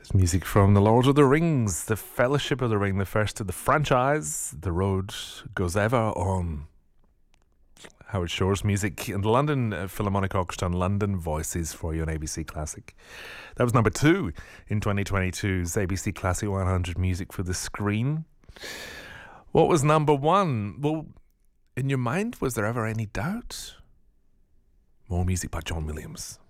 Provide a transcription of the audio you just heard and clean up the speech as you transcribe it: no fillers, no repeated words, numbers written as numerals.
There's music from The Lord of the Rings, The Fellowship of the Ring, the first of the franchise. The road goes ever on. Howard Shore's music and the London Philharmonic Orchestra and London Voices for you on ABC Classic. That was number 2 in 2022's ABC Classic 100 Music for the Screen. What was number 1? Well, in your mind, was there ever any doubt? More music by John Williams.